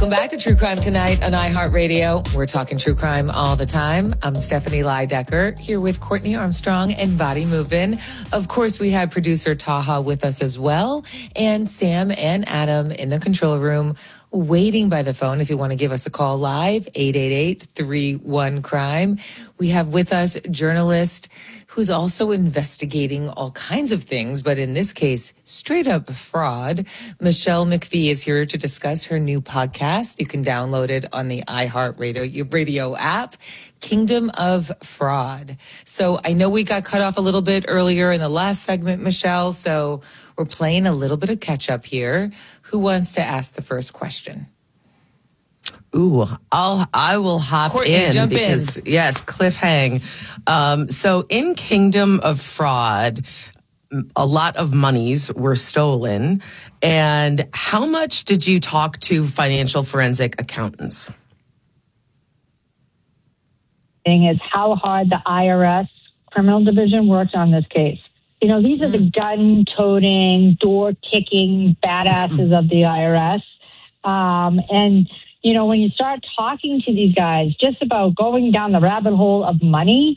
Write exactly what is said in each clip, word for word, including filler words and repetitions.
Welcome back to True Crime Tonight on iHeartRadio. We're talking true crime all the time. I'm Stephanie Leidecker here with Courtney Armstrong and Body Movin'. Of course, we have producer Taha with us as well, and Sam and Adam in the control room waiting by the phone if you want to give us a call live, eight eight eight, three one, crime. We have with us journalist who's also investigating all kinds of things, but in this case, straight up fraud. Michelle McPhee is here to discuss her new podcast. You can download it on the iHeartRadio radio app, Kingdom of Fraud. So I know we got cut off a little bit earlier in the last segment, Michelle, so we're playing a little bit of catch up here. Who wants to ask the first question? Ooh, I'll, I will hop Courtney, in jump because, in. yes, cliffhang. Um, so in Kingdom of Fraud, a lot of monies were stolen. And how much did you talk to financial forensic accountants? Thing is how hard the I R S criminal division worked on this case. You know, these are the gun-toting, door-kicking badasses of the I R S. Um, and, you know, when you start talking to these guys just about going down the rabbit hole of money,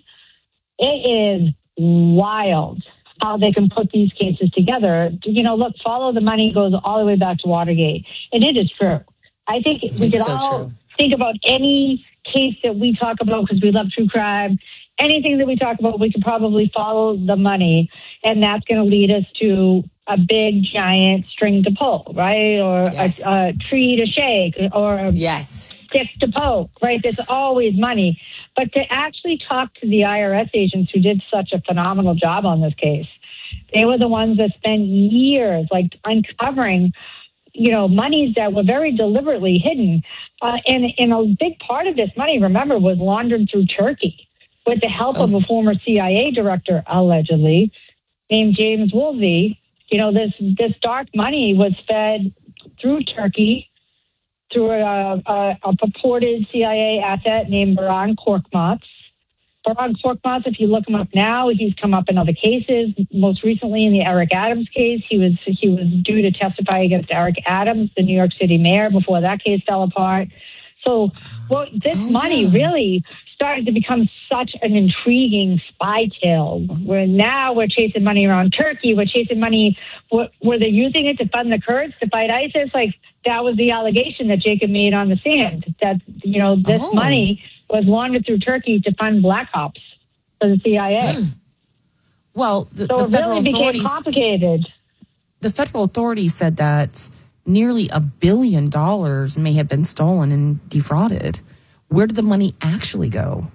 it is wild how they can put these cases together. You know, look, Follow the Money goes all the way back to Watergate. And it is true. I think we could so all true. think about any case that we talk about because we love true crime. Anything that we talk about, we could probably follow the money, and that's going to lead us to a big, giant string to pull, right? Or yes. a, a tree to shake, or yes. stick to poke, right? There's always money. But to actually talk to the I R S agents who did such a phenomenal job on this case, they were the ones that spent years, like, uncovering, you know, monies that were very deliberately hidden. Uh, and, and a big part of this money, remember, was laundered through Turkey, with the help oh. of a former C I A director, allegedly, named James Woolsey. You know, this this dark money was fed through Turkey through a, a, a purported C I A asset named Baran Korkmaz. Baran Korkmaz, if you look him up now, he's come up in other cases. Most recently in the Eric Adams case, he was he was due to testify against Eric Adams, the New York City mayor, before that case fell apart. So well, this oh, money yeah. really started to become such an intriguing spy tale where now we're chasing money around Turkey. We're chasing money. Were, were they using it to fund the Kurds to fight ISIS? Like, that was the allegation that Jacob made on the stand, that, you know, this oh. money was laundered through Turkey to fund black ops for the C I A. Hmm. Well, the, so the it federal really became authorities, complicated. The federal authorities said that nearly a billion dollars may have been stolen and defrauded. Where did the money actually go?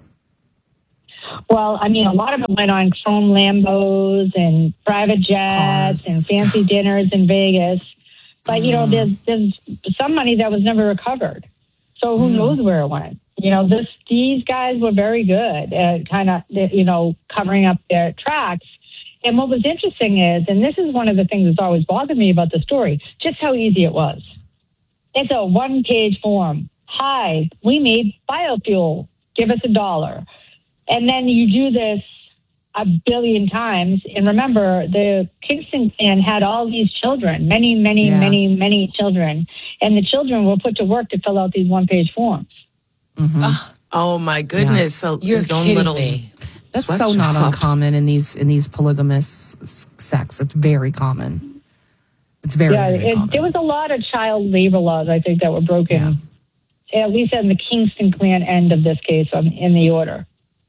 Well, I mean, a lot of it went on chrome Lambos and private jets Cars. and fancy dinners in Vegas. But, mm. you know, there's, there's some money that was never recovered. So who mm. knows where it went? You know, this these guys were very good at kind of, you know, covering up their tracks. And what was interesting is, and this is one of the things that's always bothered me about the story, just how easy it was. It's a one-page form. Hi, we made biofuel. Give us a dollar. And then you do this a billion times. And remember, the Kingston clan had all these children, many, many, yeah. many, many children. And the children were put to work to fill out these one-page forms. Mm-hmm. Oh, oh, my goodness. Yeah. So You're his own kidding little me. That's so shop. not uncommon in these in these polygamous sects. It's very common. It's very, yeah, very it, common. There was a lot of child labor laws, I think, that were broken. Yeah. At least in the Kingston clan end of this case um, in the order.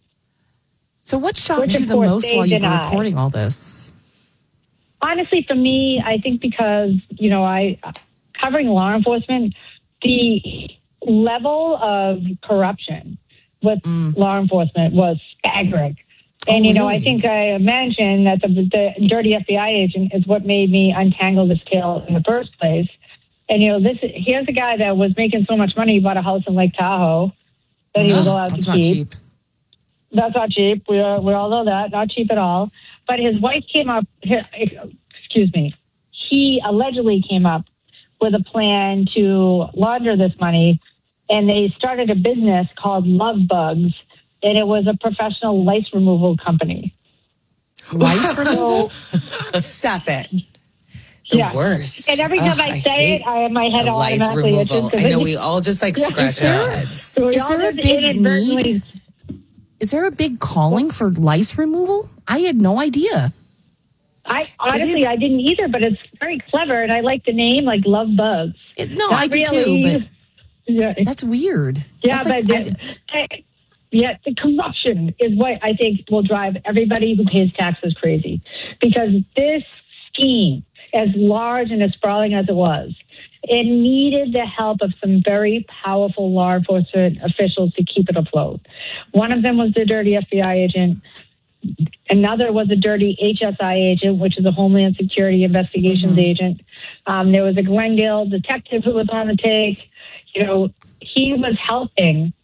So what shocked Which, you the course, most while you deny. were reporting all this? Honestly, for me, I think because, you know, I covering law enforcement, the level of corruption with mm. law enforcement was staggering. And, oh, you know, really? I think I mentioned that the, the dirty F B I agent is what made me untangle this tale in the first place. And, you know, this here's a guy that was making so much money, he bought a house in Lake Tahoe that he was allowed That's to not keep. cheap. That's not cheap. We, are, we all know that. Not cheap at all. But his wife came up, excuse me, he allegedly came up with a plan to launder this money, and they started a business called Love Bugs, and it was a professional lice removal company. Lice removal? Stop it. The yeah. worst. And every time Ugh, I say it, I my head the lice automatically itches. removal. I know we all just like Yeah, scratch is our there- heads. So we Is all there a just big inadvertently- need? Is there a big calling for lice removal? I had no idea. I honestly, is- I didn't either, but it's very clever, and I like the name, like Love Bugs. It, no, Not I do really. too, but Yeah, that's weird. yeah, That's but like, the, I- yeah, the corruption is what I think will drive everybody who pays taxes crazy, because this scheme, as large and as sprawling as it was, it needed the help of some very powerful law enforcement officials to keep it afloat. One of them was the dirty F B I agent. Another was a dirty H S I agent, which is a Homeland Security Investigations mm-hmm. agent. Um, there was a Glendale detective who was on the take. You know, he was helping.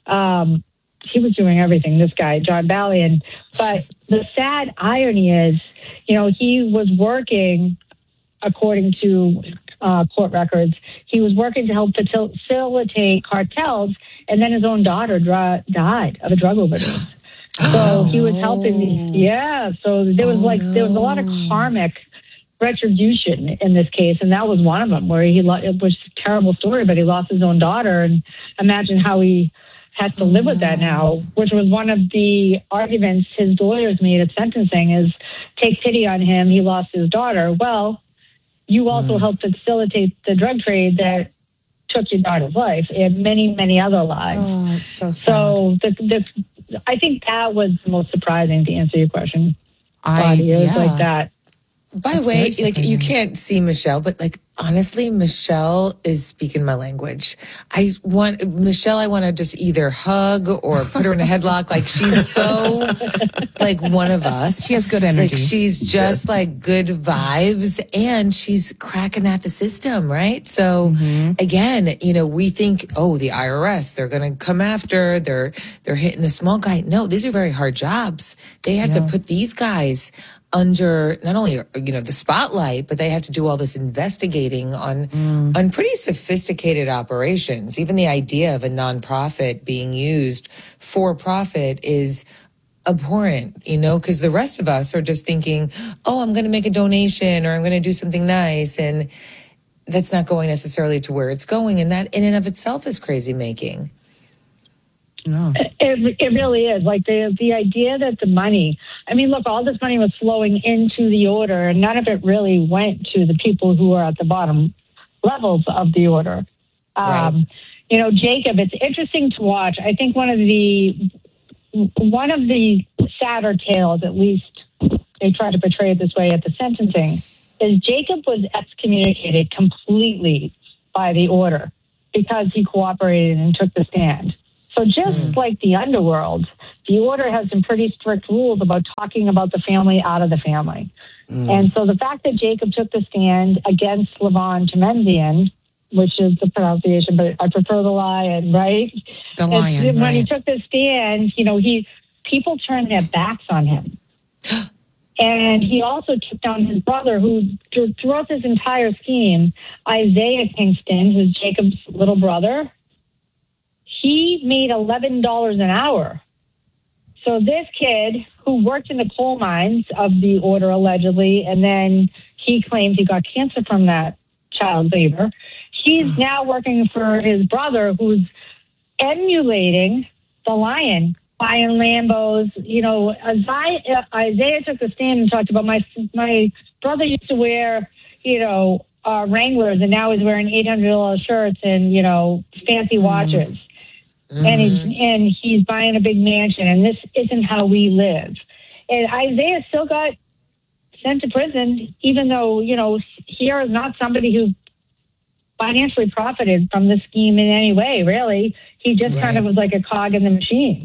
Um, he was doing everything, this guy, John Ballion. But the sad irony is, you know, he was working, according to uh, court records, he was working to help facilitate cartels, and then his own daughter dra- died of a drug overdose. So he was helping these, yeah. So there was oh, like, no. there was a lot of karmic retribution in this case. And that was one of them where he, lo- it was a terrible story, but he lost his own daughter. And imagine how he has to live with that now, which was one of the arguments his lawyers made at sentencing is take pity on him. He lost his daughter. Well, you also mm. helped facilitate the drug trade that took your daughter's life and many, many other lives. Oh, it's so sad. So the, the, I think that was the most surprising to answer your question. I, It was yeah. like that. By That's the way, very like you can't see Michelle, but like honestly, Michelle is speaking my language. I want Michelle. I want to just either hug or put her in a headlock. Like she's so like one of us. She has good energy. Like she's just like good vibes, and she's cracking at the system, right? So mm-hmm. again, you know, we think, oh, the I R S, they're going to come after. They're they're hitting the small guy. No, these are very hard jobs. They have yeah. to put these guys under not only, you know, the spotlight, but they have to do all this investigating on mm. on pretty sophisticated operations. Even the idea of a nonprofit being used for profit is abhorrent, you know, because the rest of us are just thinking, oh, I'm going to make a donation or I'm going to do something nice. And that's not going necessarily to where it's going. And that in and of itself is crazy making. No. It, it really is. Like the the idea that the money, I mean, look, all this money was flowing into the order and none of it really went to the people who are at the bottom levels of the order. Right. Um, you know, Jacob, it's interesting to watch. I think one of the, one of the sadder tales, at least they try to portray it this way at the sentencing, is Jacob was excommunicated completely by the order because he cooperated and took the stand. So just mm. like the underworld, the order has some pretty strict rules about talking about the family out of the family. Mm. And so the fact that Jacob took the stand against Levon Temenzian, which is the pronunciation, but I prefer the lion, right? The lion, When right. he took the stand, you know, he people turned their backs on him. And he also took down his brother, who throughout this entire scheme, Isaiah Kingston, who's Jacob's little brother, he made eleven dollars an hour. So this kid who worked in the coal mines of the order allegedly, and then he claims he got cancer from that child labor, he's now working for his brother who's emulating the lion, buying Lambos. You know, Isaiah, Isaiah took the stand and talked about my, my brother used to wear, you know, uh, Wranglers, and now he's wearing eight hundred dollars shirts and, you know, fancy watches. Mm. Mm-hmm. And he's, and he's buying a big mansion, and this isn't how we live. And Isaiah still got sent to prison, even though, you know, here is not somebody who financially profited from the scheme in any way, really. He just right. kind of was like a cog in the machine.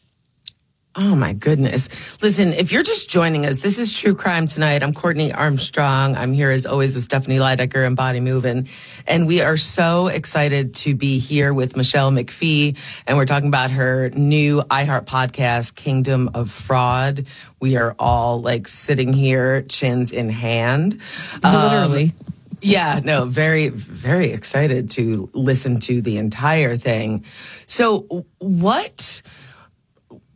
Oh, my goodness. Listen, if you're just joining us, this is True Crime Tonight. I'm Courtney Armstrong. I'm here as always with Stephanie Leidecker and Body Movin'. And we are so excited to be here with Michelle McPhee. And we're talking about her new iHeart podcast, Kingdom of Fraud. We are all like sitting here, chins in hand. Literally. Um, Yeah, no, very, very excited to listen to the entire thing. So what...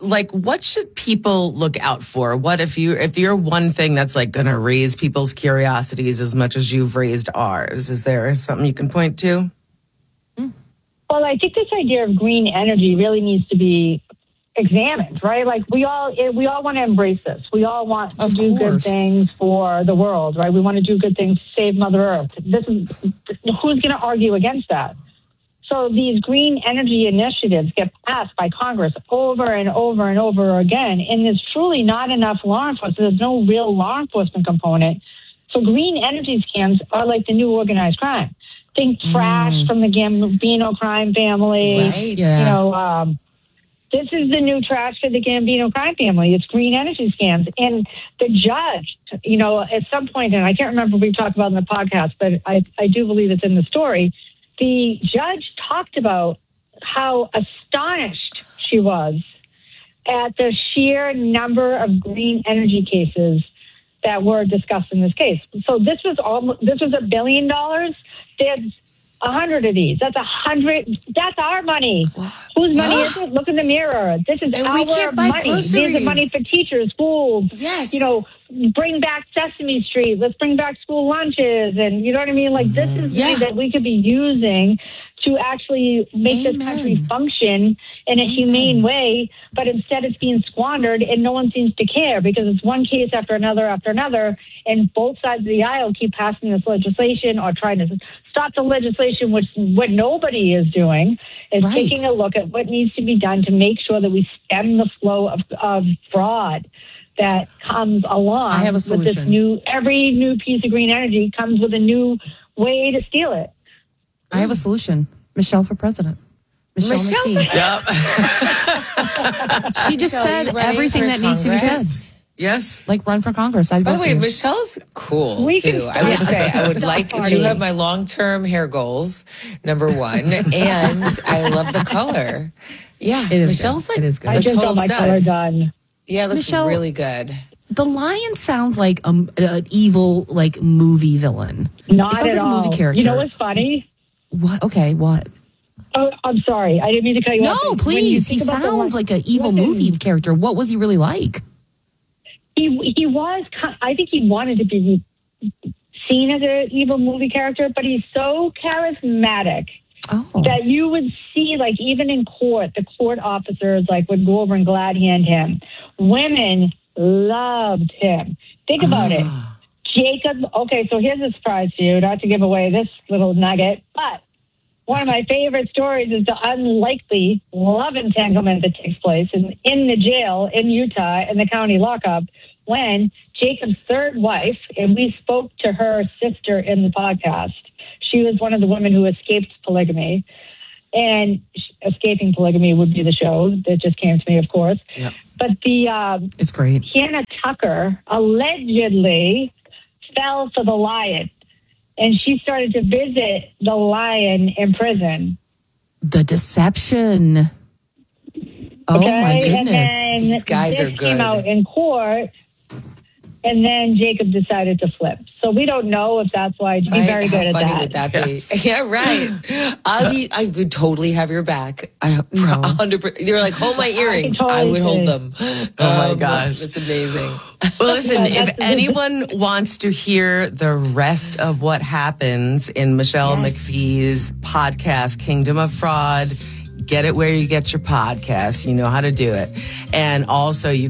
like, what should people look out for? What if you if you're one thing that's like going to raise people's curiosities as much as you've raised ours? Is there something you can point to? Well, I think this idea of green energy really needs to be examined, right? Like we all we all want to embrace this. We all want to Of do good course. things for the world, right? We want to do good things to save Mother Earth. This is who's going to argue against that? So these green energy initiatives get passed by Congress over and over and over again, and there's truly not enough law enforcement. There's no real law enforcement component. So green energy scams are like the new organized crime. Think trash Mm. from the Gambino crime family. Right. Yeah. You know, um, this is the new trash for the Gambino crime family. It's green energy scams. And the judge, you know, at some point, and I can't remember if we talked about it in the podcast, but I, I do believe it's in the story. The judge talked about how astonished she was at the sheer number of green energy cases that were discussed in this case. So this was all. This was a billion dollars. There's a hundred of these. That's a hundred. That's our money. Whose money is it? Look in the mirror. This is And our we can't buy money. These groceries. are money for teachers, schools. Yes. You know, bring back Sesame Street. Let's bring back school lunches. And you know what I mean? Like this is Yeah. money that we could be using to actually make Amen. this country function in a humane way, but instead it's being squandered and no one seems to care because it's one case after another after another, and both sides of the aisle keep passing this legislation or trying to stop the legislation, which what nobody is doing is Right. taking a look at what needs to be done to make sure that we stem the flow of, of fraud that comes along I have a with this solution. new, every new piece of green energy comes with a new way to steal it. I have a solution. Michelle for president. Michelle, Michelle McPhee. Yep. She just Michelle, said you running everything for that needs to be Congress? said. Yes. Like run for Congress. I'd By vote the way, for you. Michelle's cool We too. can I would start say I would the like party. you have my long term hair goals, number one, and I love the color. Yeah, It is Michelle's good. like It is good. a I just total got my color stud. done. Yeah, it looks Michelle- really good. The lion sounds like a, an evil like movie villain. Not It sounds at like a all. movie character. You know what's funny? What? Okay, what? Oh, I'm sorry. I didn't mean to cut you No, off. When you please. He think about the sounds li- like an evil Listen, movie character. What was he really like? He he was. ki- I think he wanted to be seen as an evil movie character, but he's so charismatic Oh, that you would see, like, even in court, the court officers like would go over and glad hand him. Women loved him. Think about it. Jacob. Okay, so here's a surprise to you. Not to give away this little nugget, but one of my favorite stories is the unlikely love entanglement that takes place in, in the jail in Utah in the county lockup when Jacob's third wife, and we spoke to her sister in the podcast. She was one of the women who escaped polygamy. And Escaping Polygamy would be the show that just came to me, of course. Yep. But the um, it's great. Hannah Tucker allegedly fell for the lion. And she started to visit the lion in prison. The deception. Oh Okay? my And goodness. then These guys this are came good. out in court. And then Jacob decided to flip. So we don't know if that's why. He's Right? very How good funny at would that. that be? Yeah, right. I I would totally have your back. I No. a hundred. per- You're like, hold my earrings. I, totally would hold could. them. Oh my Um, gosh. that's amazing. Well, listen, Yeah, if that's- anyone wants to hear the rest of what happens in Michelle Yes. McPhee's podcast, Kingdom of Fraud, get it where you get your podcast. You know how to do it. And also, you